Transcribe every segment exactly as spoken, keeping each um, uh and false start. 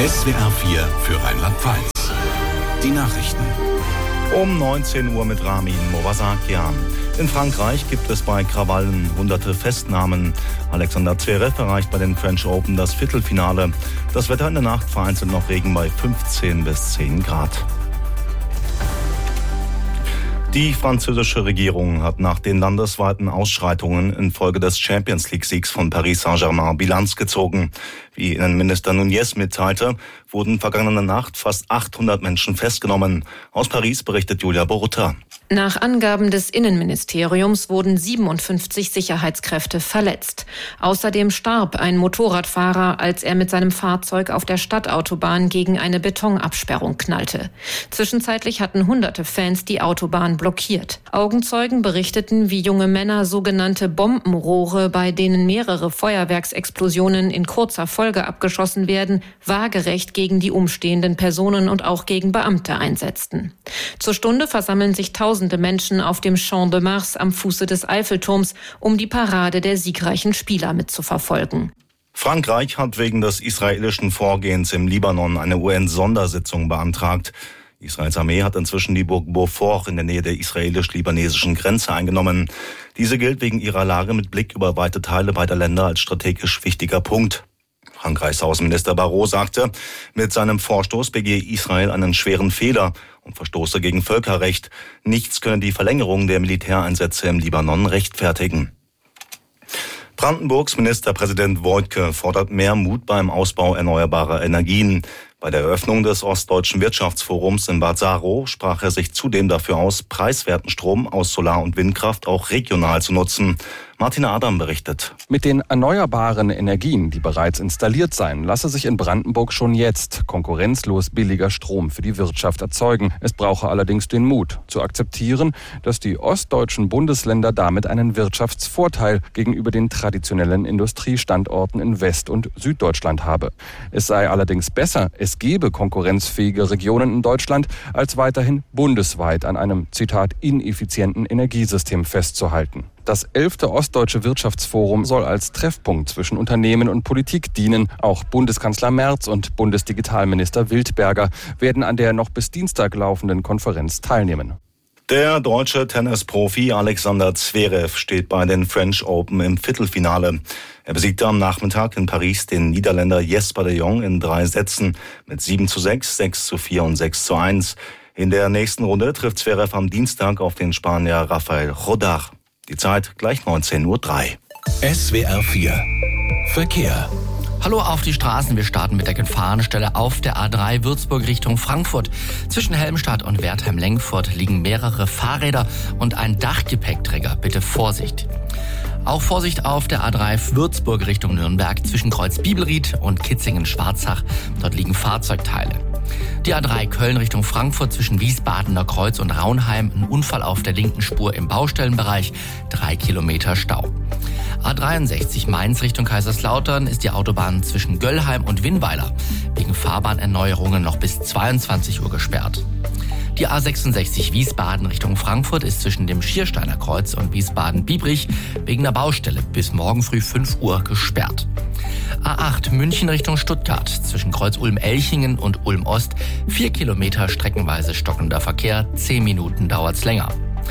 S W R vier für Rheinland-Pfalz. Die Nachrichten. Um neunzehn Uhr mit Ramin Movasakian. In Frankreich gibt es bei Krawallen hunderte Festnahmen. Alexander Zverev erreicht bei den French Open das Viertelfinale. Das Wetter in der Nacht vereinzelt noch Regen bei fünfzehn bis zehn Grad. Die französische Regierung hat nach den landesweiten Ausschreitungen infolge des Champions-League-Siegs von Paris Saint-Germain Bilanz gezogen. Wie Innenminister Nunez mitteilte, wurden vergangene Nacht fast achthundert Menschen festgenommen. Aus Paris berichtet Julia Borutta. Nach Angaben des Innenministeriums wurden siebenundfünfzig Sicherheitskräfte verletzt. Außerdem starb ein Motorradfahrer, als er mit seinem Fahrzeug auf der Stadtautobahn gegen eine Betonabsperrung knallte. Zwischenzeitlich hatten hunderte Fans die Autobahn blockiert. Augenzeugen berichteten, wie junge Männer sogenannte Bombenrohre, bei denen mehrere Feuerwerksexplosionen in kurzer Folge abgeschossen werden, waagerecht gegen die umstehenden Personen und auch gegen Beamte einsetzten. Zur Stunde versammeln sich tausende Menschen auf dem Champ de Mars am Fuße des Eiffelturms, um die Parade der siegreichen Spieler mitzuverfolgen. Frankreich hat wegen des israelischen Vorgehens im Libanon eine U N-Sondersitzung beantragt. Israels Armee hat inzwischen die Burg Beaufort in der Nähe der israelisch-libanesischen Grenze eingenommen. Diese gilt wegen ihrer Lage mit Blick über weite Teile beider Länder als strategisch wichtiger Punkt. Frankreichs Außenminister Barrot sagte, mit seinem Vorstoß begehe Israel einen schweren Fehler und verstoße gegen Völkerrecht. Nichts könne die Verlängerung der Militäreinsätze im Libanon rechtfertigen. Brandenburgs Ministerpräsident Woidke fordert mehr Mut beim Ausbau erneuerbarer Energien. Bei der Eröffnung des Ostdeutschen Wirtschaftsforums in Bad Saro sprach er sich zudem dafür aus, preiswerten Strom aus Solar- und Windkraft auch regional zu nutzen. Martina Adam berichtet. Mit den erneuerbaren Energien, die bereits installiert seien, lasse sich in Brandenburg schon jetzt konkurrenzlos billiger Strom für die Wirtschaft erzeugen. Es brauche allerdings den Mut, zu akzeptieren, dass die ostdeutschen Bundesländer damit einen Wirtschaftsvorteil gegenüber den traditionellen Industriestandorten in West- und Süddeutschland habe. Es sei allerdings besser, es gebe konkurrenzfähige Regionen in Deutschland, als weiterhin bundesweit an einem, Zitat, ineffizienten Energiesystem festzuhalten. Das elfte Ostdeutsche Wirtschaftsforum soll als Treffpunkt zwischen Unternehmen und Politik dienen. Auch Bundeskanzler Merz und Bundesdigitalminister Wildberger werden an der noch bis Dienstag laufenden Konferenz teilnehmen. Der deutsche Tennisprofi Alexander Zverev steht bei den French Open im Viertelfinale. Er besiegte am Nachmittag in Paris den Niederländer Jesper de Jong in drei Sätzen mit sieben zu sechs, sechs zu vier und sechs zu eins. In der nächsten Runde trifft Zverev am Dienstag auf den Spanier Rafael Rodar. Die Zeit gleich neunzehn Uhr drei. S W R vier Verkehr. Hallo auf die Straßen. Wir starten mit der Gefahrenstelle auf der A drei Würzburg Richtung Frankfurt. Zwischen Helmstadt und Wertheim-Lengfurt liegen mehrere Fahrräder und ein Dachgepäckträger. Bitte Vorsicht. Auch Vorsicht auf der A drei Würzburg Richtung Nürnberg zwischen Kreuz-Bibelried und Kitzingen-Schwarzach. Dort liegen Fahrzeugteile. Die A drei Köln Richtung Frankfurt zwischen Wiesbadener Kreuz und Raunheim. Ein Unfall auf der linken Spur im Baustellenbereich. Drei Kilometer Stau. A dreiundsechzig Mainz Richtung Kaiserslautern ist die Autobahn zwischen Göllheim und Winnweiler wegen Fahrbahnerneuerungen noch bis zweiundzwanzig Uhr gesperrt. Die A sechsundsechzig Wiesbaden Richtung Frankfurt ist zwischen dem Schiersteiner Kreuz und Wiesbaden-Biebrich wegen der Baustelle bis morgen früh fünf Uhr gesperrt. A acht München Richtung Stuttgart zwischen Kreuz Ulm-Elchingen und Ulm-Ost vier Kilometer streckenweise stockender Verkehr, zehn Minuten dauert's länger.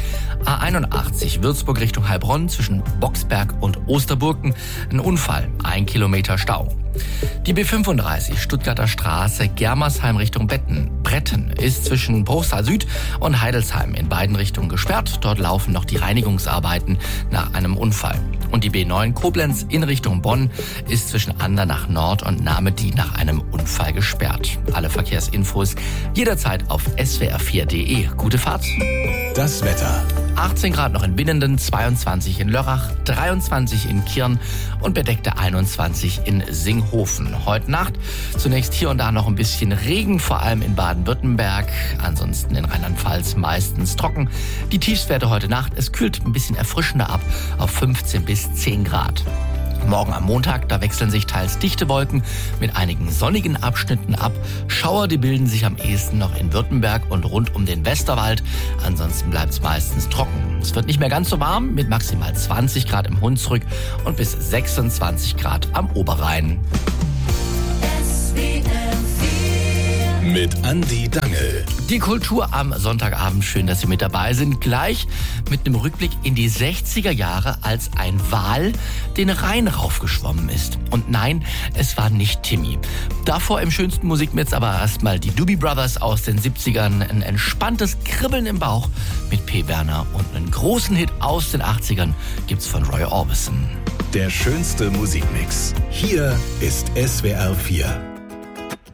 A einundachtzig Würzburg Richtung Heilbronn zwischen Boxberg und Osterburken ein Unfall, ein Kilometer Stau. Die B fünfunddreißig Stuttgarter Straße Germersheim Richtung Betten, Bretten ist zwischen Bruchsal Süd und Heidelsheim in beiden Richtungen gesperrt. Dort laufen noch die Reinigungsarbeiten nach einem Unfall. Und die B neun Koblenz in Richtung Bonn ist zwischen Andernach Nord und Namedy nach einem Unfall gesperrt. Alle Verkehrsinfos jederzeit auf S W R vier punkt de. Gute Fahrt. Das Wetter. achtzehn Grad noch in Binnenden, zweiundzwanzig in Lörrach, dreiundzwanzig in Kirn und bedeckte einundzwanzig in Singhofen. Heute Nacht zunächst hier und da noch ein bisschen Regen, vor allem in Baden-Württemberg. Ansonsten in Rheinland-Pfalz meistens trocken. Die Tiefstwerte heute Nacht, es kühlt ein bisschen erfrischender ab auf fünfzehn bis zehn Grad. Morgen am Montag, da wechseln sich teils dichte Wolken mit einigen sonnigen Abschnitten ab. Schauer, die bilden sich am ehesten noch in Württemberg und rund um den Westerwald. Ansonsten bleibt es meistens trocken. Es wird nicht mehr ganz so warm mit maximal zwanzig Grad im Hunsrück und bis sechsundzwanzig Grad am Oberrhein. S W R vier mit Andi Dangel. Die Kultur am Sonntagabend, schön, dass Sie mit dabei sind. Gleich mit einem Rückblick in die sechziger Jahre, als ein Wal den Rhein raufgeschwommen ist. Und nein, es war nicht Timmy. Davor im schönsten Musikmix aber erstmal die Doobie Brothers aus den siebzigern. Ein entspanntes Kribbeln im Bauch mit P. Berner und einen großen Hit aus den achtzigern gibt's von Roy Orbison. Der schönste Musikmix. Hier ist S W R vier.